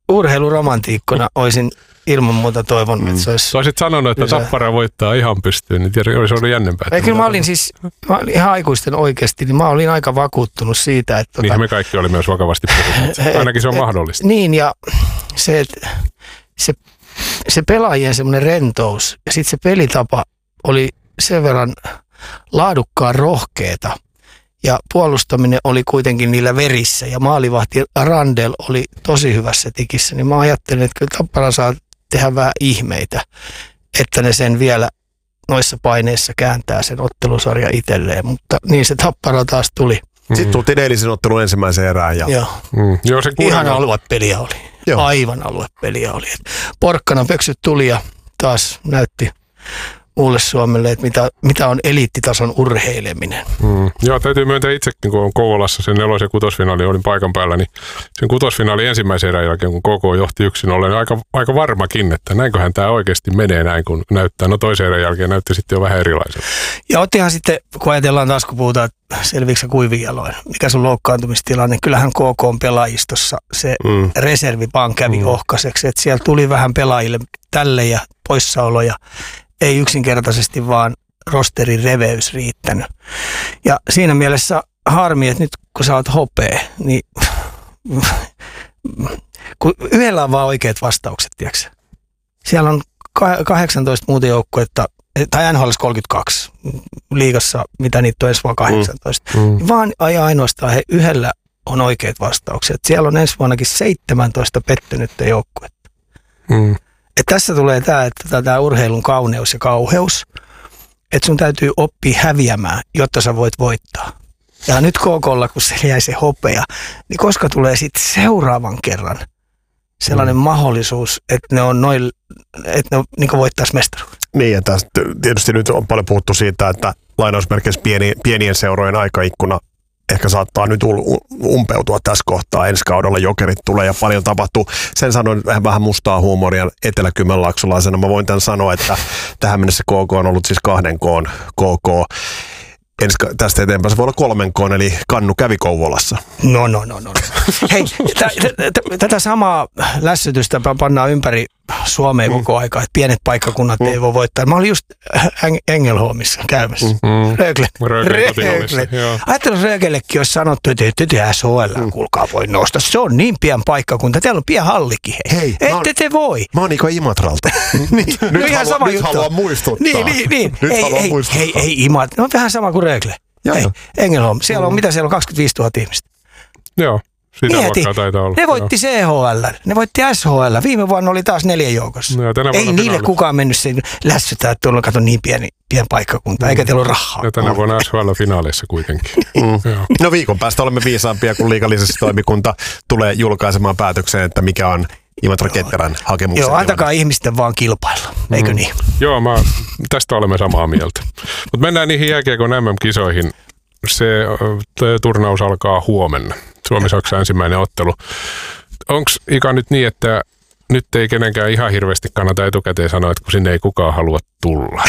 urheiluromantiikkona olisin ilman muuta toivonut, että se olisi... Olisit sanonut, että Tappara voittaa ihan pystyyn, niin tiedä, olisi ollut jännempää. Kyllä mä olin ihan aikuisten oikeasti, niin mä olin aika vakuuttunut siitä, että... Niinhän me kaikki oli myös vakavasti puhuneet. Ainakin se on mahdollista. Niin, ja se pelaajien semmoinen rentous ja sitten se pelitapa oli sen verran laadukkaan rohkeeta. Ja puolustaminen oli kuitenkin niillä verissä ja maalivahti Randel oli tosi hyvässä tikissä. Niin mä ajattelin, että kyllä Tappara saa tehdä vähän ihmeitä, että ne sen vielä noissa paineissa kääntää sen ottelusarja itselleen. Mutta niin se Tappara taas tuli. Sitten tultiin eilisen ottelun ensimmäiseen erään. Ja... Joo, se ihan aluepeliä oli. Joo. Aivan aluepeliä oli. Porkkana pöksyt tuli ja taas näytti muulle Suomelle, että mitä on eliittitason urheileminen. Joo, täytyy myöntää itsekin, kun on Kouvolassa sen 4- ja 6-finaali, olin paikan päällä, niin sen 6-finaali ensimmäisen erän jälkeen, kun KK johti 1-0, niin aika varmakin, että näinköhän tämä oikeasti menee näin, kun näyttää. No toisen erän jälkeen näytti sitten jo vähän erilaiselta. Ja ottihan sitten, kun ajatellaan taas, kun puhutaan selviiksi kuivin jaloin, mikä sun loukkaantumistilanne, kyllähän KK on pelaajistossa se reservi vaan kävi ohkaiseksi, että siellä tuli vähän pelaajille tälle ja poissaoloja. Ei yksinkertaisesti vaan rosterin reveys riittänyt. Ja siinä mielessä harmi, että nyt kun sä oot hopea, niin kun yhdellä on vaan oikeat vastaukset, tiedätkö? Siellä on 18 muuta joukkuetta, tai NHL 32, liigassa, mitä niitä on ensi vuonna 18. Vaan ainoastaan yhdellä on oikeat vastaukset. Siellä on ensi vuonnakin 17 pettynyttä joukkuetta. Että tässä tulee tämä urheilun kauneus ja kauheus, että sun täytyy oppia häviämään, jotta sä voit voittaa. Ja nyt KK:lla, kun se jäi se hopea, niin koska tulee sitten seuraavan kerran sellainen mahdollisuus, että ne on niin voittaisi mestaruuden. Niin, ja tietysti nyt on paljon puhuttu siitä, että lainausmerkeissä pienien seurojen aikaikkuna ehkä saattaa nyt umpeutua tässä kohtaa. Ensi kaudella Jokerit tulee ja paljon tapahtuu. Sen sanoin vähän mustaa huumoria etelä-kymenlaaksolaisena. Mä voin tämän sanoa, että tähän mennessä KK on ollut siis 2 koon KK. Tästä eteenpäin se voi olla 3 koon, eli Kannu kävi Kouvolassa. No. Hei, tätä samaa lässytystä pannaan ympäri Suomea koko aika, että pienet paikkakunnat ei voi voittaa. Mä olin just Engelholmissa käymässä. Rögle. Ajattelin, Rögellekin olisi sanottu, että SHL, kuulkaa voi nostaa. Se on niin pieni paikkakunta. Teillä on pieni hallikin. Hei, ette te voi. Mä oon Niko Imatralta. Nyt haluan muistuttaa. Niin. Ei Imatra. No vähän sama kuin Rögle. Hei, Engelholm. Siellä on, mitä siellä on, 25 000 ihmistä. Joo. Ne voitti CHL, ne voitti SHL. Viime vuonna oli taas 4 joukossa. Ei niille kukaan mennyt sen lässytää, että tuolla kato niin pieni paikkakunta, eikä teillä ole rahaa. Ja tänä vuonna SHL-finaaleissa kuitenkin. No viikon päästä olemme viisaampia, kun liigallisuustoimikunta tulee julkaisemaan päätökseen, että mikä on Imatra Ketterän hakemuksen. Joo, antakaa ihmisten vaan kilpailla, eikö niin? Joo, tästä olemme samaa mieltä. Mutta mennään niihin jääkiekon MM-kisoihin. Se turnaus alkaa huomenna. Suomi-Saksa ensimmäinen ottelu. Onko Ika nyt niin, että nyt ei kenenkään ihan hirveästi kannata etukäteen sanoa, että kun sinne ei kukaan halua tulla?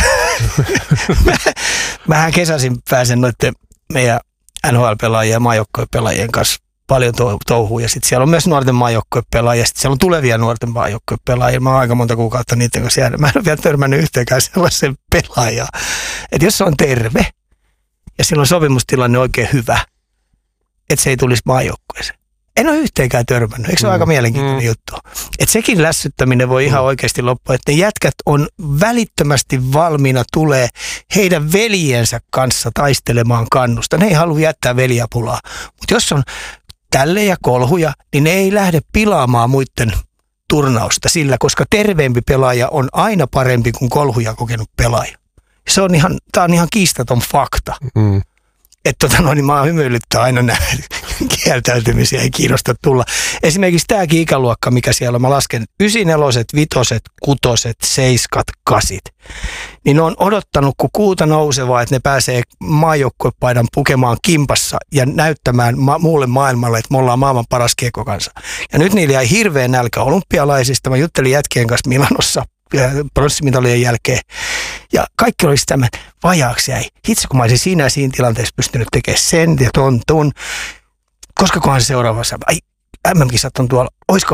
Mähän kesäisin pääsen noiden meidän NHL-pelaajien ja maajoukkuepelaajien kanssa paljon touhuun. Ja sitten siellä on myös nuorten maajoukkuepelaajia. Sitten siellä on tulevia nuorten maajoukkuepelaajia. Mä oon aika monta kuukautta niiden kanssa jäänyt. Mä en ole vielä törmännyt yhteenkään sellaisen pelaajaa. Että jos se on terve ja silloin sopimustilanne oikein hyvä, että se ei tulisi maajoukkueeseen. En ole yhteenkään törmännyt. Eikö se ole aika mielenkiintoinen juttu? Että sekin lässyttäminen voi ihan oikeasti loppua. Että ne jätkät on välittömästi valmiina tulee heidän veljensä kanssa taistelemaan kannusta. Ne ei halua jättää veljapulaa. Mutta jos on tälle ja kolhuja, niin ne ei lähde pilaamaan muiden turnausta sillä, koska terveempi pelaaja on aina parempi kuin kolhuja kokenut pelaaja. Tämä on ihan kiistaton fakta. Että niin mä hymyilyttää aina näitä kieltäytymisiä, ei kiinnosta tulla. Esimerkiksi tämäkin ikäluokka, mikä siellä on, mä lasken 94, 5, 6, 7, 8. Niin ne on odottanut, kun kuuta nousevaa, että ne pääsee maajoukkuepaidan pukemaan kimpassa ja näyttämään muulle maailmalle, että me ollaan maailman paras kiekkokansa. Ja nyt niillä jäi hirveän nälkä olympialaisista. Mä juttelin jätkien kanssa Milanossa pronssimitalien jälkeen. Ja kaikki olisi tämän vajaaksi jäi. Itse kun mä olisin siinä tilanteessa pystynyt tekemään sen ja ton. Koska kohan se seuraavassa, MM-kisat on tuolla,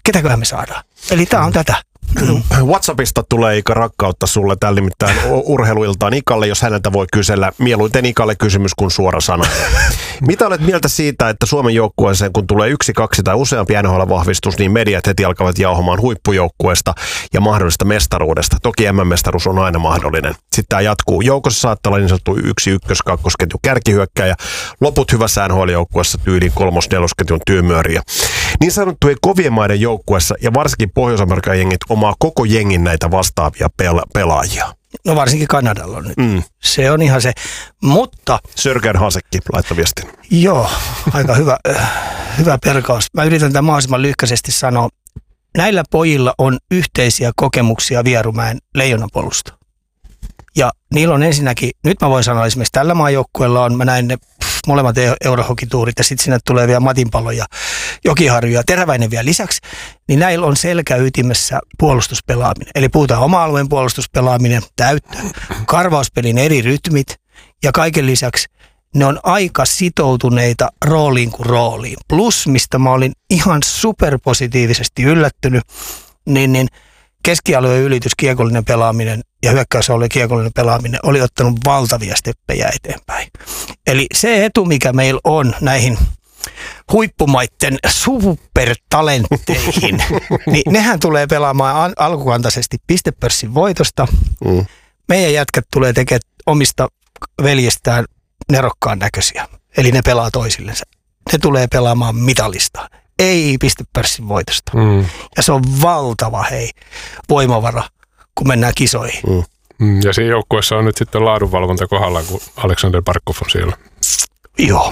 ketäköhän me saadaan. Eli tää on tätä. WhatsAppista tulee Ika rakkautta sulle tällä nimittäin urheiluiltaan Ikalle, jos häneltä voi kysellä. Mieluiten Ikalle kysymys kuin suora sana. Mitä olet mieltä siitä, että Suomen joukkueeseen kun tulee 1, 2 tai useampi NHL-vahvistus, niin mediat heti alkavat jauhamaan huippujoukkueesta ja mahdollisesta mestaruudesta. Toki MM-mestaruus on aina mahdollinen. Sitten tämä jatkuu. Joukossa saattaa olla niin sanottu 1, 1, 2 ketju kärkihyökkääjä. Loput hyvässä NHL-joukkueessa tyyliin 3, 4 ketjun tyymyöriä. Niin sanottujen kovien maiden joukkueessa ja varsinkin Pohjois-Amerikan jengit omaa koko jengin näitä vastaavia pelaajia. No varsinkin Kanadalla on nyt. Se on ihan se. Mutta... Sörgän Hasekki laittoi viestin. Joo, aika hyvä perkaus. Mä yritän tämän mahdollisimman lyhkäisesti sanoa. Näillä pojilla on yhteisiä kokemuksia Vierumäen Leijonapolusta. Ja niillä on ensinnäkin, nyt mä voin sanoa esimerkiksi tällä maajoukkueella on, mä näin ne molemmat eurohokituurit ja sitten sinne tulee vielä Matinpalo ja Jokiharju ja Teräväinen vielä lisäksi, niin näillä on selkäytimessä puolustuspelaaminen. Eli puhutaan oma-alueen puolustuspelaaminen, täyttö, karvauspelin eri rytmit ja kaiken lisäksi ne on aika sitoutuneita rooliin kuin rooliin. Plus, mistä mä olin ihan superpositiivisesti yllättynyt, niin keskialueen ylitys, kiekollinen pelaaminen ja hyökkäysalueen kiekollinen pelaaminen oli ottanut valtavia steppejä eteenpäin. Eli se etu, mikä meillä on näihin huippumaitten supertalentteihin, niin nehän tulee pelaamaan alkukantaisesti pistepörssin voitosta. Meidän jätkät tulee tekemään omista veljestään nerokkaan näköisiä. Eli ne pelaa toisillensa. Ne tulee pelaamaan mitalista. Ei pistepörssin voitosta. Ja se on valtava voimavara, kun mennään kisoihin. Ja siinä joukkueessa on nyt sitten laadunvalvonta kohdallaan, kun Aleksander Barkov on siellä. Joo.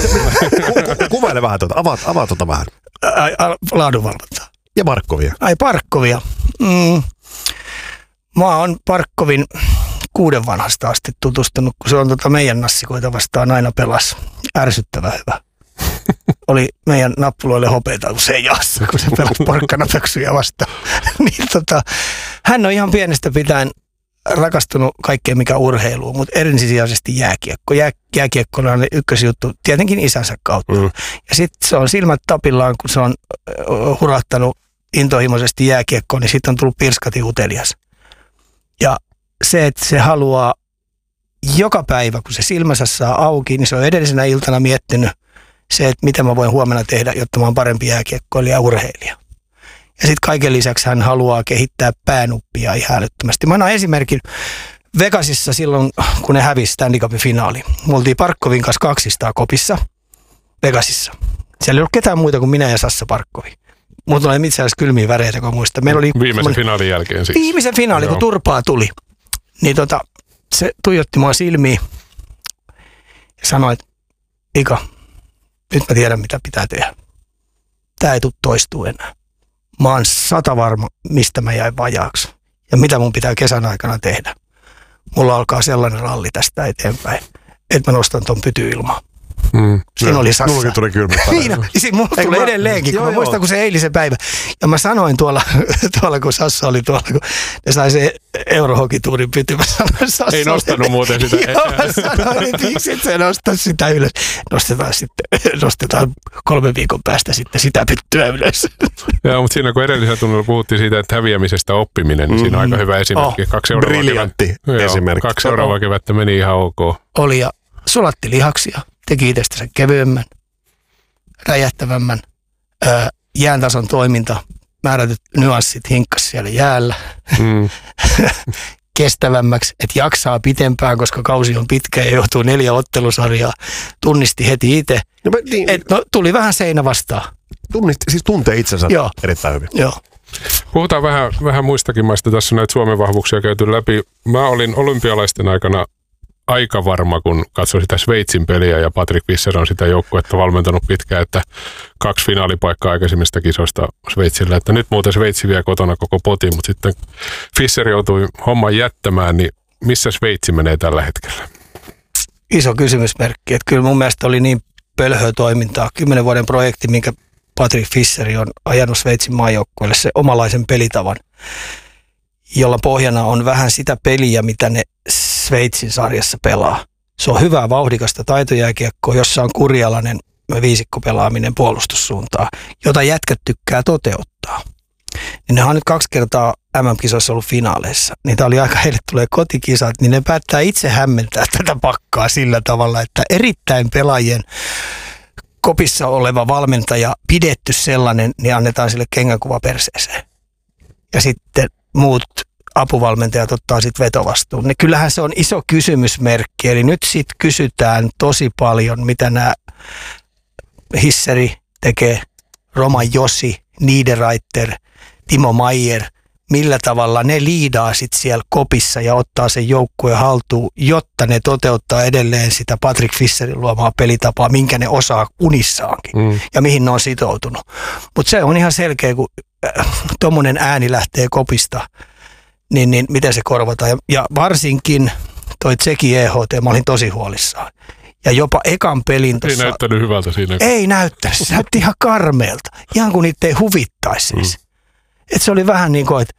Kuvaile vähän tuota. Avaa tuota vähän. Laadunvalvontaa. Ja Barkovia. Ai Barkovia. Mä oon Barkovin 6 vanhasta asti tutustunut, kun se on meidän nassikoita vastaan aina pelasi. Ärsyttävä hyvä. Oli meidän nappuloille hopeita usein jaossa, kun se pelasi porkkanapöksyjä vastaan. Niin hän on ihan pienestä pitäen rakastunut kaikkeen mikä urheiluun, mutta ensisijaisesti jääkiekko. Jääkiekko on ykkösjuttu tietenkin isänsä kautta. Ja sitten se on silmät tapillaan, kun se on hurahtanut intohimoisesti jääkiekkoon, niin sitten on tullut pirskati utelias. Ja se, että se haluaa joka päivä, kun se silmänsä saa auki, niin se on edellisenä iltana miettinyt se, että mitä mä voin huomenna tehdä, jotta mä oon parempi jääkiekkoilija ja urheilija. Ja sitten kaiken lisäksi hän haluaa kehittää päänuppia ihan älyttömästi. Mä annan esimerkin Vegasissa silloin, kun ne hävisi Stanley Cupin finaali. Me oltiin Parkkovin kanssa 200 kopissa Vegasissa. Siellä ei ollut ketään muita kuin minä ja Sassa Parkkovi. Mutta oli itse asiassa kylmiä väreitä, kun muistan. Meillä oli viimeisen finaalin jälkeen siis. Viimeisen finaali, kun turpaa tuli. Niin se tuijotti mua silmiin ja sanoi, että Ika, nyt mä tiedän mitä pitää tehdä. Tää ei tule toistua enää. Mä oon 100 varma, mistä mä jäin vajaaksi ja mitä mun pitää kesän aikana tehdä. Mulla alkaa sellainen ralli tästä eteenpäin, että mä nostan ton pytyilmaan. Siinä oli Sassa. Mullakin tuli kylmä. Niin, mulla tulee edelleenkin, kun mä muistan, kun se eilisen päivä. Ja mä sanoin tuolla kun Sassa oli tuolla, kun ne sai se eurohokituurin pyty. Mä sanoin Sassa. Ei nostanut muuten sitä. Joo, mä sanoin, että miksi et sä nosta sitä ylös. Nostetaan 3 viikon päästä sitten sitä pyttyä ylös. Joo, mutta siinä kun edellisellä tunnilla puhuttiin siitä, että häviämisestä oppiminen, niin siinä on aika hyvä esimerkki. 2 briljantti esimerkki. 2 seuraavaa kevättä meni ihan ok. Oli ja sulatti lihaksia. Teki itsestänsä kevyemmän, räjähtävämmän, jääntason toiminta, määrätyt nyanssit hinkkas siellä jäällä, kestävämmäksi, että jaksaa pitempään, koska kausi on pitkä ja joutuu 4 ottelusarjaa, tunnisti heti itse, tuli vähän seinä vastaan. Siis tuntee itsensä erittäin hyvin. Joo. Puhutaan vähän muistakin maista, tässä on näitä Suomen vahvuuksia käyty läpi. Mä olin olympialaisten aikana aika varma, kun katsoin sitä Sveitsin peliä ja Patrick Fischer on sitä joukkuetta valmentanut pitkään, että 2 finaalipaikkaa aikaisemmista kisoista Sveitsillä, että nyt muuten Sveitsi vie kotona koko potin, mutta sitten Fischer joutui homman jättämään, niin missä Sveitsi menee tällä hetkellä? Iso kysymysmerkki, että kyllä mun mielestä oli niin pölhöä toimintaa, 10 vuoden projekti, minkä Patrick Fischer on ajanut Sveitsin maajoukkueelle, se omalaisen pelitavan, jolla pohjana on vähän sitä peliä, mitä ne Sveitsin sarjassa pelaa. Se on hyvää vauhdikasta taitojääkiekkoa, jossa on kurialainen viisikkopelaaminen puolustussuuntaan, jota jätkät tykkää toteuttaa. niin ne on nyt 2 kertaa MM-kisoissa ollut finaaleissa. Niin tää oli aika, heille tulee kotikisat, niin ne päättää itse hämmentää tätä pakkaa sillä tavalla, että erittäin pelaajien kopissa oleva valmentaja, pidetty sellainen, niin annetaan sille kengänkuva perseeseen. Ja sitten muut apuvalmentajat ottaa sitten vetovastuun. Niin kyllähän se on iso kysymysmerkki. Eli nyt sitten kysytään tosi paljon, mitä nämä Hisseri tekee, Roman Josi, Niederreiter, Timo Maier, millä tavalla ne liidaa sitten siellä kopissa ja ottaa sen joukkueen haltuun, jotta ne toteuttaa edelleen sitä Patrick Fischerin luomaa pelitapaa, minkä ne osaa unissaankin ja mihin ne on sitoutunut. Mutta se on ihan selkeä, kun tuommoinen ääni lähtee kopista, niin miten se korvataan. Ja varsinkin toi Tsekin EHT, mä olin tosi huolissaan. Ja jopa ekan pelin tuossa... Ei näyttänyt hyvältä siinä. Ei näyttänyt, se näytti ihan karmeelta. Ihan kuin niitä ei huvittaisi siis. Et se oli vähän niin kuin, että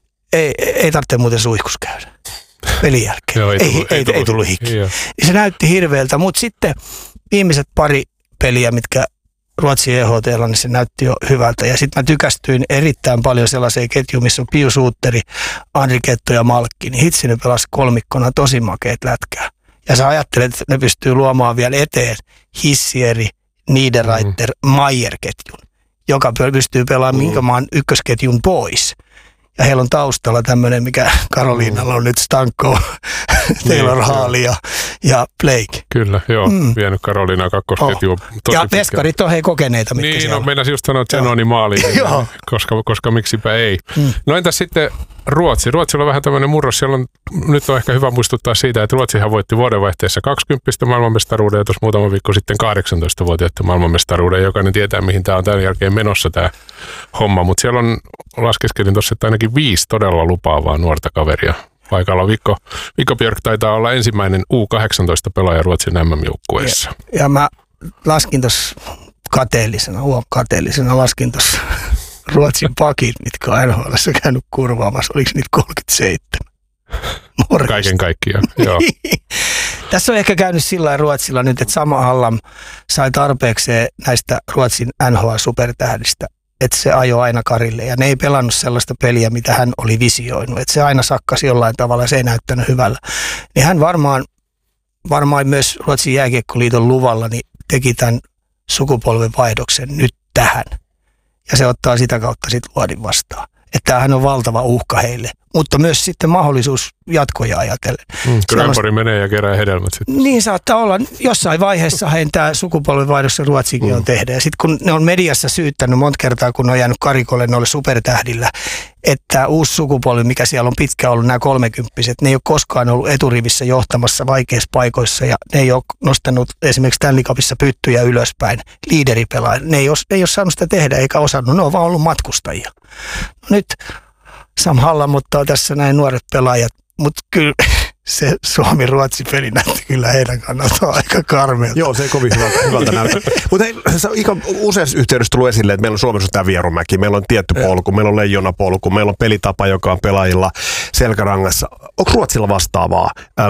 ei tarvitse muuten suihkus käydä pelin jälkeen. Joo, ei tullut hiki. Se näytti hirveältä, mutta sitten viimeiset pari peliä, mitkä Ruotsin EHT:llä, niin se näytti jo hyvältä. Ja sitten mä tykästyin erittäin paljon sellaiseen ketjuun, missä on Pius Suutteri, Andri Ketto ja Malkki. Niin hitsi ne pelasi kolmikkona tosi makeet lätkää. Ja sä ajattelet, että ne pystyy luomaan vielä eteen Hissieri, Niederreiter, Maier-ketjun, joka pystyy pelaamaan minkä maan ykkösketjun pois. Ja heillä on taustalla tämmöinen, mikä Karoliinalla on nyt Stanko, Taylor Hall ja Blake. Kyllä, joo. Vienyt Karoliinaa kakkosketjuun. Ja veskarit on kokeneita, mitkä niin, siellä on. Meinasin just sanoa Zenoni maaliin, koska miksipä ei. No entäs sitten Ruotsi? Ruotsilla on vähän tämmöinen murros. Siellä on, nyt on ehkä hyvä muistuttaa siitä, että Ruotsihan voitti vuodenvaihteessa 20 maailmanmestaruuden ja tuossa muutama viikko sitten 18-vuotiaiden maailmanmestaruuden. Jokainen tietää, mihin tämä on tämän jälkeen menossa tämä homma. Mutta siellä on, laskeskelin tuossa, että ainakin 5 todella lupaavaa nuorta kaveria paikalla. Mikko Björk taitaa olla ensimmäinen U18-pelaaja Ruotsin MM-joukkueessa. Ja mä laskin tuossa kateellisena laskin tuossa Ruotsin pakit, mitkä on NHL:ssä käynyt kurvaamassa. Oliko niitä 37? Morjesta. Kaiken kaikkiaan, joo. Tässä on ehkä käynyt sillä lailla Ruotsilla nyt, että Sam Hallam sai tarpeekseen näistä Ruotsin NHL-supertähdistä, että se ajoi aina karille. Ja ne ei pelannut sellaista peliä, mitä hän oli visioinut. Että se aina sakkasi jollain tavalla ja se ei näyttänyt hyvällä. Niin hän varmaan myös Ruotsin jääkiekkoliiton luvalla niin teki tämän sukupolvenvaihdoksen nyt tähän. Ja se ottaa sitä kautta sitten Luodin vastaan. Että tämähän on valtava uhka heille, mutta myös sitten mahdollisuus jatkoja ajatellen. Grönborg menee ja kerää hedelmät sitten. Niin saattaa olla. Jossain vaiheessa heidän tämä sukupolvenvaihdoksen Ruotsiinkin on tehdä. Ja sitten kun ne on mediassa syyttänyt monta kertaa, kun ne on jäänyt karikolle noille supertähdillä, että uusi sukupolvi, mikä siellä on pitkään ollut, nämä 30-vuotiaat, ne ei ole koskaan ollut eturivissä johtamassa vaikeissa paikoissa ja ne ei ole nostanut esimerkiksi Stanley Cupissa pyttyjä ylöspäin, liideripelaaja. Ne ei ole saanut sitä tehdä eikä osannut, ne on vaan ollut matkustajia. No nyt Sam Hallam ottaa tässä näin nuoret pelaajat, mutta kyllä se Suomi-Ruotsi-peli näytti kyllä heidän kannaltaan aika karmeelta. Joo, se ei kovin hyvältä näytä. Mutta useassa yhteydessä tullut esille, että meillä on Suomessa tämä Vierumäki, meillä on tietty polku, meillä on leijonapolku, meillä on pelitapa, joka on pelaajilla selkärangassa. Onko Ruotsilla vastaavaa?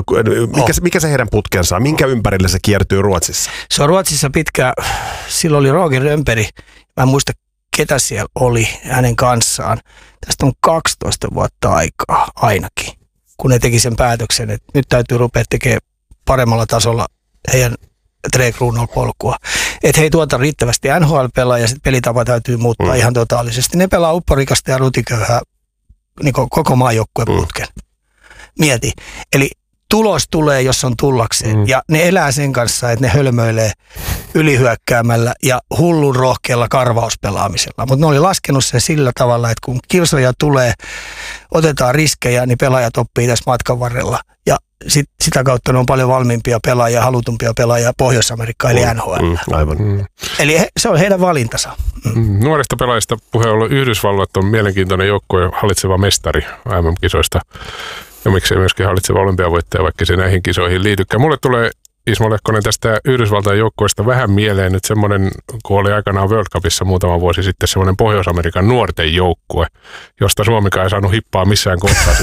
Mikä se heidän putkensa on? Minkä ympärille se kiertyy Ruotsissa? Se on Ruotsissa pitkä, silloin oli Roger Rönnberg, mä en muista ketä siellä oli hänen kanssaan. Tästä on 12 vuotta aikaa ainakin, kun ne teki sen päätöksen, että nyt täytyy rupea tekemään paremmalla tasolla heidän Tre Kronwall-polkua. Että he ei tuota riittävästi NHL-pelaajia ja sitten pelitapa täytyy muuttaa ihan totaalisesti. Ne pelaa upporikasta ja rutiköyhää niin koko maajoukkueen putken. Mieti. Eli tulos tulee, jos on tullakseen. Ja ne elää sen kanssa, että ne hölmöilee ylihyökkäämällä ja hullun rohkealla karvauspelaamisella. Mutta ne oli laskenut sen sillä tavalla, että kun kilsoja tulee, otetaan riskejä, niin pelaajat oppii tässä matkan varrella. Ja sitä kautta ne on paljon valmiimpia pelaajia, halutumpia pelaajia Pohjois-Amerikkaan eli NHL. Aivan. Eli se on heidän valintansa. Nuorista pelaajista puheen ollen Yhdysvallat on mielenkiintoinen joukkue, hallitseva mestari MM-kisoista. Ja miksei myöskin hallitseva olympiavoittaja, vaikka se näihin kisoihin liitykään. Mulle tulee Ismo Lehkonen, tästä Yhdysvaltain joukkueesta vähän mieleen nyt semmoinen, kun oli aikanaan World Cupissa muutama vuosi sitten semmoinen Pohjois-Amerikan nuorten joukkue, josta Suomikaan ei saanut hippaa missään kohtaa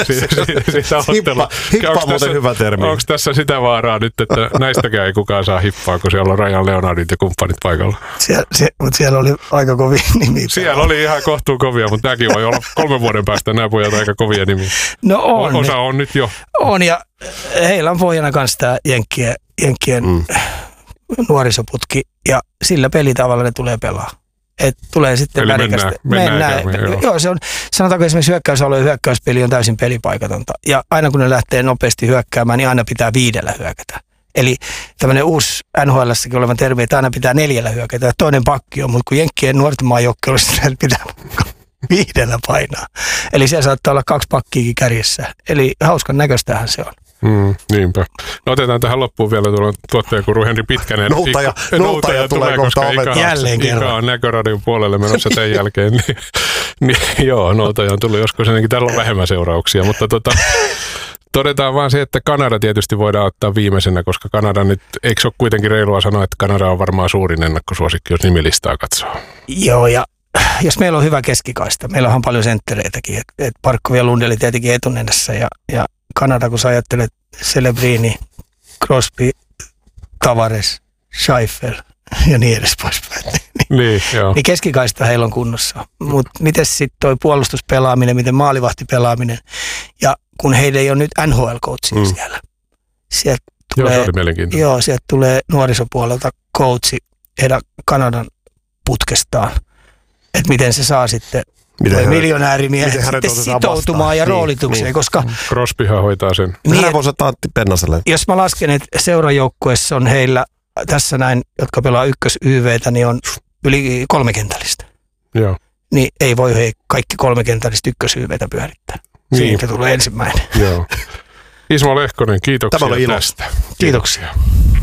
sitä ottelua. Hippa on muuten hyvä termi. Onko tässä sitä vaaraa nyt, että näistäkään ei kukaan saa hippaa, kun siellä on Rajan Leonardit ja kumppanit paikalla? Mutta siellä oli aika kovia nimiä. Siellä oli ihan kohtuu kovia, mutta nämäkin voi olla 3 vuoden päästä nämä pojat aika kovia nimiä. No on. Osa on nyt jo. On, ja heillä on pohjana kanssa tämä Jenkkien nuorisoputki, ja sillä pelitavalla ne tulee pelaa. Et tulee sitten värikästä. Mennään. Joo, se on, sanotaanko esimerkiksi hyökkäysalue ja hyökkäyspeli on täysin pelipaikatonta. Ja aina kun ne lähtee nopeasti hyökkäämään, niin aina pitää 5 hyökätä. Eli tämmöinen uusi NHL:ssäkin olevan termi, että aina pitää 4 hyökätä. Toinen pakki on, mutta kun Jenkkien nuorten maajoukkueella pitää 5 painaa. Eli siellä saattaa olla 2 pakkiakin kärjessä. Eli hauskan näköistähän se on. Niinpä. No otetaan tähän loppuun vielä tuottajakuru Henri Pitkänen. Noutaja tulee kohta Ika on Näköradion puolelle menossa tämän jälkeen. Niin, joo, noutaja on tullut joskus, ennenkin täällä on vähemmän seurauksia, mutta todetaan vaan se, että Kanada tietysti voidaan ottaa viimeisenä, koska Kanada nyt, eikö se ole kuitenkin reilua sanoa, että Kanada on varmaan suurin ennakkosuosikki, jos nimilistaa katsoo. Joo, ja jos meillä on hyvä keskikaista, meillä on paljon senttereitäkin, että Parkkovi ja Lundeli tietenkin etunenässä, ja Kanada, kun sä ajattelet Celebrini, Crosby, Tavares, Scheifel ja niin edes poispäin. Niin keskikaista heillä on kunnossa. Mutta miten sitten toi puolustuspelaaminen, miten maalivahtipelaaminen, ja kun heillä ei ole nyt NHL-coachia siellä. Sieltä tulee, se oli mielenkiintoista. Joo, sieltä tulee nuorisopuolelta coachi heidän Kanadan putkestaan. Että miten se saa sitten miljonäärimiehet sitten sitoutumaan ja roolitukseen, niin. Koska Crosbyhan hoitaa sen. Hän voisi ottaa Antti Pennaselle. Jos mä lasken, että seurajoukkueessa on heillä tässä näin, jotka pelaa ykkös-YVtä, niin on yli 3 kentällistä. Joo. Niin ei voi kaikki 3 kentällistä ykkös-YVtä pyörittää. Siitä tulee ensimmäinen. Joo. Ismo Lehkonen, kiitoksia tästä. Kiitoksia.